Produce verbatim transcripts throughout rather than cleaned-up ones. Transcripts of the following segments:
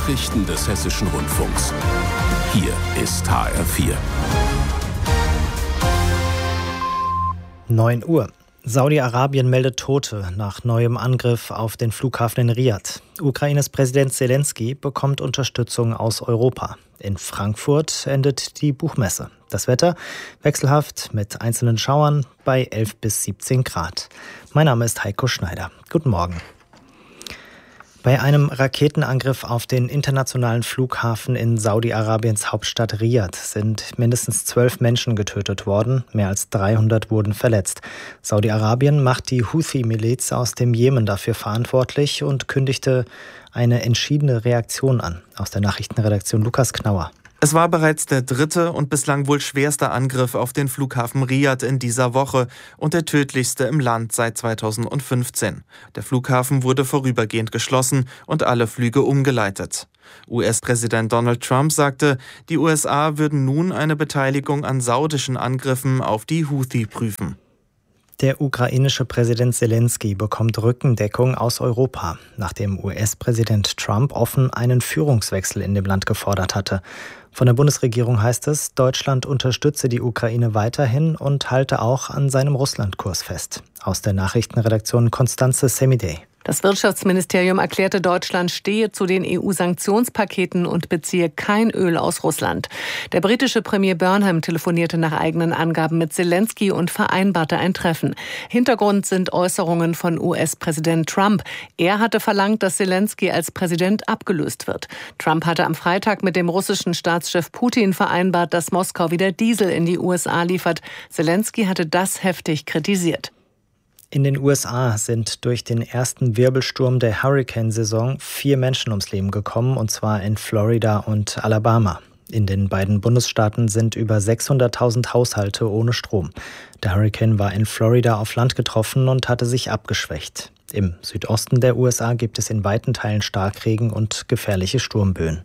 Nachrichten des Hessischen Rundfunks. Hier ist H R vier. neun Uhr. Saudi-Arabien meldet Tote nach neuem Angriff auf den Flughafen in Riad. Ukraines Präsident Selenskyj bekommt Unterstützung aus Europa. In Frankfurt endet die Buchmesse. Das Wetter wechselhaft mit einzelnen Schauern bei elf bis siebzehn Grad. Mein Name ist Heiko Schneider. Guten Morgen. Bei einem Raketenangriff auf den internationalen Flughafen in Saudi-Arabiens Hauptstadt Riad sind mindestens zwölf Menschen getötet worden, mehr als dreihundert wurden verletzt. Saudi-Arabien macht die Houthi-Miliz aus dem Jemen dafür verantwortlich und kündigte eine entschiedene Reaktion an. Aus der Nachrichtenredaktion Lukas Knauer. Es war bereits der dritte und bislang wohl schwerste Angriff auf den Flughafen Riad in dieser Woche und der tödlichste im Land seit zweitausendfünfzehn. Der Flughafen wurde vorübergehend geschlossen und alle Flüge umgeleitet. U S-Präsident Donald Trump sagte, die U S A würden nun eine Beteiligung an saudischen Angriffen auf die Houthi prüfen. Der ukrainische Präsident Selenskyj bekommt Rückendeckung aus Europa, nachdem U S-Präsident Trump offen einen Führungswechsel in dem Land gefordert hatte. Von der Bundesregierung heißt es, Deutschland unterstütze die Ukraine weiterhin und halte auch an seinem Russlandkurs fest. Aus der Nachrichtenredaktion Constanze Semidey. Das Wirtschaftsministerium erklärte, Deutschland stehe zu den E U-Sanktionspaketen und beziehe kein Öl aus Russland. Der britische Premier Burnham telefonierte nach eigenen Angaben mit Selenskyj und vereinbarte ein Treffen. Hintergrund sind Äußerungen von U S-Präsident Trump. Er hatte verlangt, dass Selenskyj als Präsident abgelöst wird. Trump hatte am Freitag mit dem russischen Staatschef Putin vereinbart, dass Moskau wieder Diesel in die U S A liefert. Selenskyj hatte das heftig kritisiert. In den U S A sind durch den ersten Wirbelsturm der Hurrikansaison vier Menschen ums Leben gekommen, und zwar in Florida und Alabama. In den beiden Bundesstaaten sind über sechshunderttausend Haushalte ohne Strom. Der Hurrikan war in Florida auf Land getroffen und hatte sich abgeschwächt. Im Südosten der U S A gibt es in weiten Teilen Starkregen und gefährliche Sturmböen.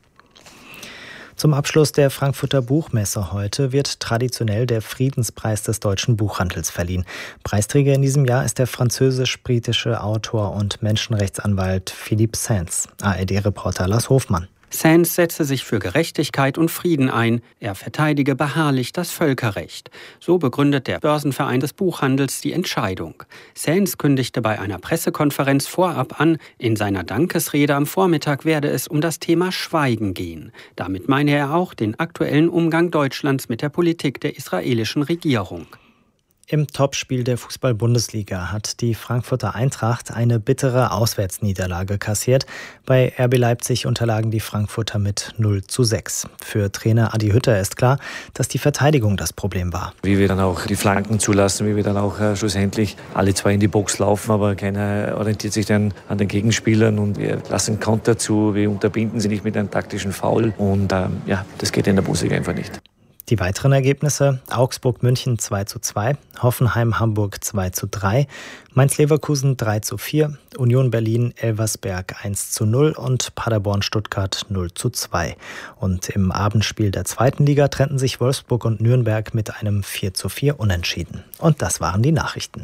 Zum Abschluss der Frankfurter Buchmesse heute wird traditionell der Friedenspreis des deutschen Buchhandels verliehen. Preisträger in diesem Jahr ist der französisch-britische Autor und Menschenrechtsanwalt Philippe Sands. A R D-Reporter Lars Hofmann. Sands setze sich für Gerechtigkeit und Frieden ein. Er verteidige beharrlich das Völkerrecht. So begründet der Börsenverein des Buchhandels die Entscheidung. Sands kündigte bei einer Pressekonferenz vorab an, in seiner Dankesrede am Vormittag werde es um das Thema Schweigen gehen. Damit meine er auch den aktuellen Umgang Deutschlands mit der Politik der israelischen Regierung. Im Topspiel der Fußball-Bundesliga hat die Frankfurter Eintracht eine bittere Auswärtsniederlage kassiert. Bei R B Leipzig unterlagen die Frankfurter mit null zu sechs. Für Trainer Adi Hütter ist klar, dass die Verteidigung das Problem war. Wie wir dann auch die Flanken zulassen, wie wir dann auch äh, schlussendlich alle zwei in die Box laufen, aber keiner orientiert sich dann an den Gegenspielern und wir lassen Konter zu, wir unterbinden sie nicht mit einem taktischen Foul und ähm, ja, das geht in der Bundesliga einfach nicht. Die weiteren Ergebnisse: Augsburg-München zwei zu zwei, Hoffenheim-Hamburg zwei zu drei, Mainz-Leverkusen drei zu vier, Union Berlin-Elversberg eins zu null und Paderborn-Stuttgart null zu zwei. Und im Abendspiel der zweiten Liga trennten sich Wolfsburg und Nürnberg mit einem vier zu vier Unentschieden. Und das waren die Nachrichten.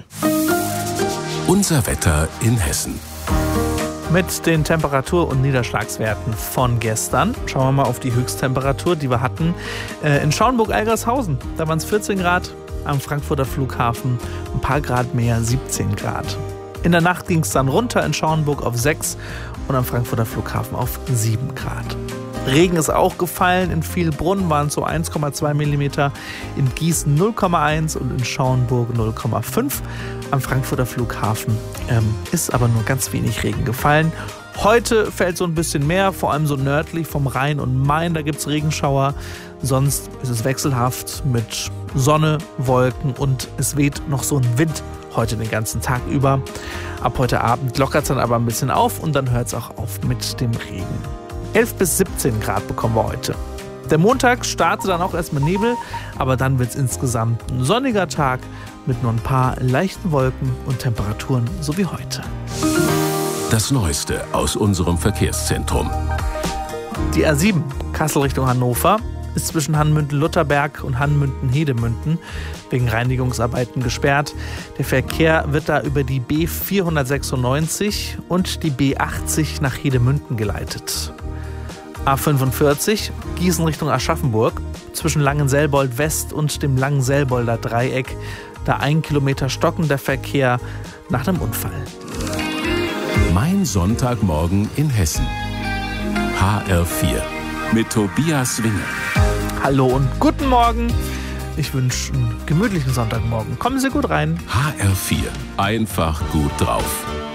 Unser Wetter in Hessen. Mit den Temperatur- und Niederschlagswerten von gestern schauen wir mal auf die Höchsttemperatur, die wir hatten in Schauenburg-Algershausen. Da waren es vierzehn Grad, am Frankfurter Flughafen ein paar Grad mehr, siebzehn Grad. In der Nacht ging es dann runter in Schauenburg auf sechs und am Frankfurter Flughafen auf sieben Grad. Regen ist auch gefallen, in Vielbrunn waren es so eins Komma zwei Millimeter, in Gießen null Komma eins und in Schauenburg null Komma fünf. Am Frankfurter Flughafen ähm, ist aber nur ganz wenig Regen gefallen. Heute fällt so ein bisschen mehr, vor allem so nördlich vom Rhein und Main, da gibt es Regenschauer. Sonst ist es wechselhaft mit Sonne, Wolken und es weht noch so ein Wind heute den ganzen Tag über. Ab heute Abend lockert es dann aber ein bisschen auf und dann hört es auch auf mit dem Regen. elf bis siebzehn Grad bekommen wir heute. Der Montag startet dann auch erstmal Nebel, aber dann wird es insgesamt ein sonniger Tag mit nur ein paar leichten Wolken und Temperaturen, so wie heute. Das Neueste aus unserem Verkehrszentrum. Die A sieben, Kassel Richtung Hannover, ist zwischen Hannmünden-Lutherberg und Hannmünden-Hedemünden wegen Reinigungsarbeiten gesperrt. Der Verkehr wird da über die B vierhundertsechsundneunzig und die B achtzig nach Hedemünden geleitet. A fünfundvierzig, Gießen Richtung Aschaffenburg, zwischen Langenselbold West und dem Langenselbolder Dreieck. Da ein Kilometer stockender Verkehr nach einem Unfall. Mein Sonntagmorgen in Hessen. H R vier mit Tobias Winger. Hallo und guten Morgen. Ich wünsche einen gemütlichen Sonntagmorgen. Kommen Sie gut rein. H R vier. Einfach gut drauf.